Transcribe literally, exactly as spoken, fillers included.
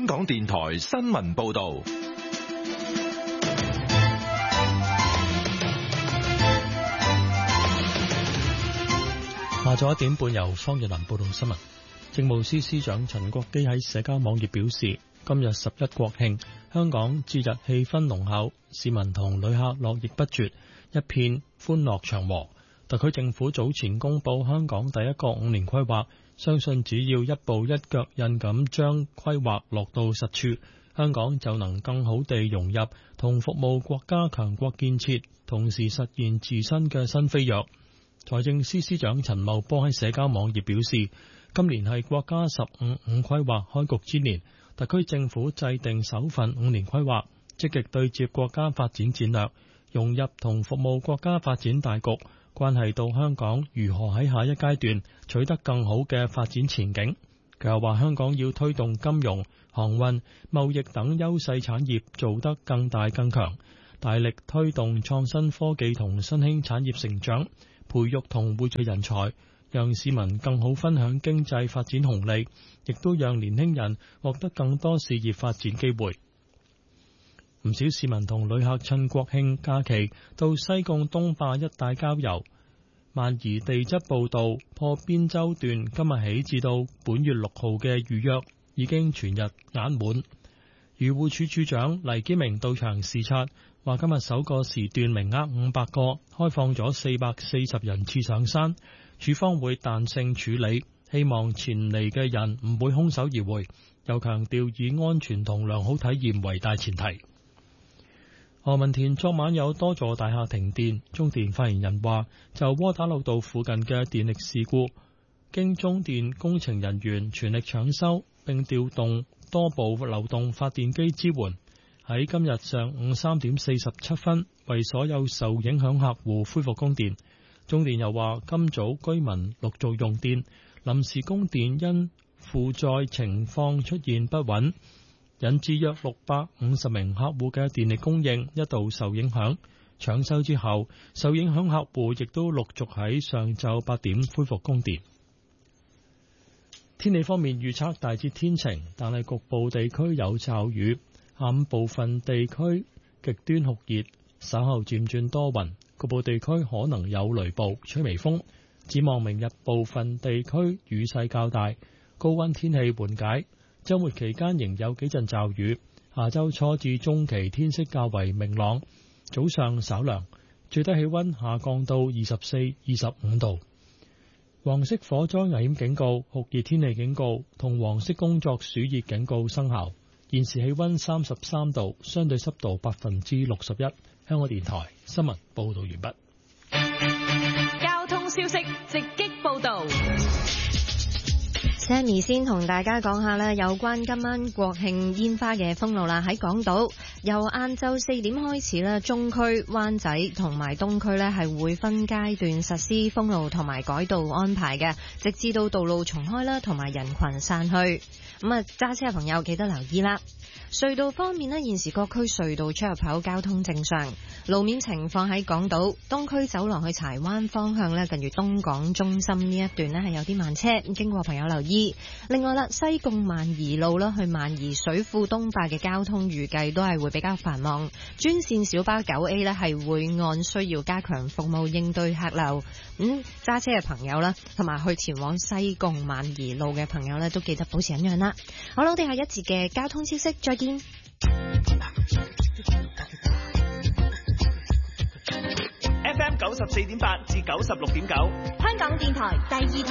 香港電台新聞報道。 下晝一點半，由方日林報道新聞。政務司司長陳國基喺社交網頁表示，今日十一國慶，香港節日氣氛濃厚，市民同旅客絡繹不絕，一片歡樂祥和。特區政府早前公布香港第一個五年規劃，相信只要一步一腳印咁將規劃落到實處，香港就能更好地融入同服務國家強國建設，同時實現自身嘅新飛躍。財政司司長陳茂波喺社交網頁表示，今年係國家十五五規劃開局之年，特區政府制定首份五年規劃，積極對接國家發展戰略，融入同服務國家發展大局，關係到香港如何喺下一階段取得更好嘅發展前景。佢又話，香港要推動金融、航運、貿易等優勢產業做得更大更強，大力推動創新科技同新興產業成長，培育同匯聚人才，讓市民更好分享經濟發展紅利，亦都讓年輕人獲得更多事業發展機會。唔少市民同旅客趁國慶假期到西貢東壩一帶郊遊。萬宜地質步道破邊洲段今日起至到本月六號嘅預約已經全日額滿。漁護署署長黎堅明到場視察，話今日首個時段名額五百個，開放咗四百四十人次上山，署方會彈性處理，希望前嚟嘅人唔會空手而回，又強調以安全同良好體驗為大前提。何文田昨晚有多座大廈停電，中電發言人話，就窩打老道附近嘅電力事故，經中電工程人員全力搶修，並調動多部流動發電機支援，喺今日上午三點四十七分為所有受影響客戶恢復供電。中電又話，今早居民陸續用電，臨時供電因負載情況出現不穩，引致約六百五十名客戶嘅電力供應一度受影響。搶修之後，受影響客戶亦都陸續喺上晝八點恢復供電。天氣方面預測大致天晴，但係局部地區有驟雨。下午部分地區極端酷熱，稍後漸轉多雲，局部地區可能有雷暴，吹微風。展望明日部分地區雨勢較大，高溫天氣緩解。周末期間仍有幾陣驟雨，下周初至中期天色較為明朗，早上稍涼，最低氣溫下降到二十四、二十五度。黃色火災危險警告、酷熱天氣警告同黃色工作暑熱警告生效。現時氣溫三十三度，相對濕度百分之六十一。香港電台新聞報道完畢。 交通消息直擊報道。 Sammy 先同大家講下咧，有關今晚國慶煙花嘅封路啦。喺港島，由晏晝四點開始咧，中區、灣仔同埋東區咧係會分階段實施封路同埋改道安排嘅，直至到道路重開啦，同埋人群散去。咁啊，揸車嘅朋友記得留意啦。隧道方面咧，現時各區隧道出入口交通正常。路面情況喺港島東區走廊去柴灣方向咧，近住東港中心呢一段咧係有啲慢車，經過朋友留意。另外啦，西貢萬宜路啦去萬宜水庫東壩嘅交通預計都係會比較繁忙。專線小巴九 A 咧係會按需要加強服務應對客流。咁揸車嘅朋友啦，同埋去前往西貢萬宜路嘅朋友咧，都記得保持忍讓啦。好啦，我哋下一節嘅交通消息再見。 F M 九十四點八至九十六點九， 香港電台第二台。